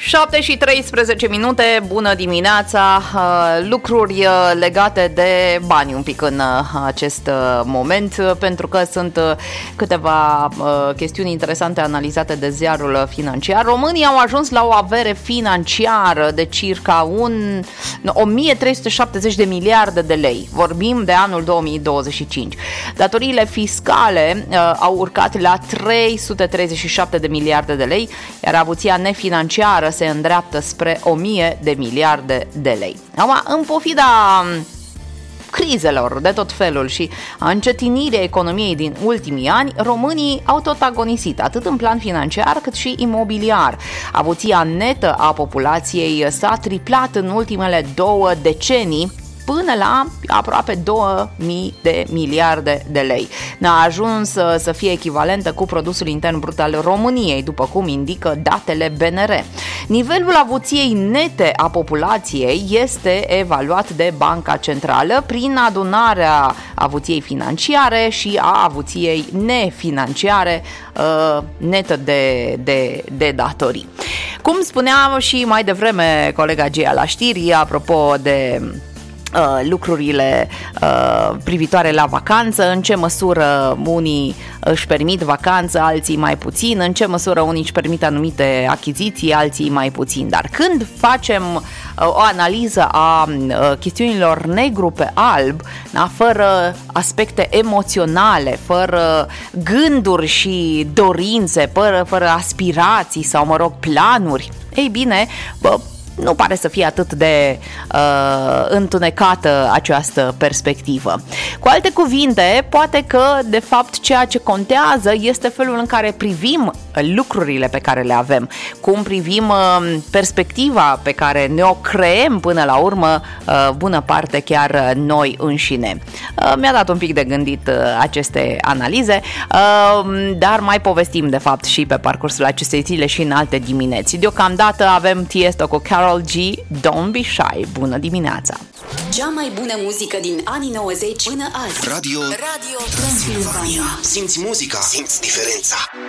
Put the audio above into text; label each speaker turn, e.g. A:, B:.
A: 7 și 13 minute, bună dimineața. Lucruri legate de bani un pic în acest moment, pentru că sunt câteva chestiuni interesante analizate de ziarul financiar. Românii au ajuns la o avere financiară de circa 1370 de miliarde de lei. Vorbim de anul 2025. Datoriile fiscale au urcat la 337 de miliarde de lei, iar avuția nefinanciară se îndreaptă spre 1000 de miliarde de lei. Acum, în pofida crizelor de tot felul și a încetinirii economiei din ultimii ani, românii au tot agonisit, atât în plan financiar cât și imobiliar. Avuția netă a populației s-a triplat în ultimele 2 decenii, până la aproape 2000 de miliarde de lei. N-a ajuns să fie echivalentă cu produsul intern brut al României, după cum indică datele BNR. Nivelul avuției nete a populației este evaluat de Banca Centrală prin adunarea avuției financiare și a avuției nefinanciare netă de datorii. Cum spuneam și mai devreme colega Gia la știri, apropo de lucrurile privitoare la vacanță, în ce măsură unii își permit vacanță, alții mai puțin, în ce măsură unii își permit anumite achiziții, alții mai puțin. Dar când facem o analiză a chestiunilor negru pe alb, fără aspecte emoționale, fără gânduri și dorințe, fără aspirații sau, planuri, ei bine, nu pare să fie atât de întunecată această perspectivă. Cu alte cuvinte, poate că, de fapt, ceea ce contează este felul în care privim lucrurile pe care le avem, cum privim perspectiva pe care ne-o creăm până la urmă, bună parte chiar noi înșine. Mi-a dat un pic de gândit aceste analize, dar mai povestim, de fapt, și pe parcursul acestei zile și în alte dimineți. Deocamdată avem Tiesto cu Karol G, Don't Be Shy. Bună dimineața!
B: Cea mai bună muzică din anii 90 până azi.
C: Radio Transilvania. Simți muzica, simți diferența.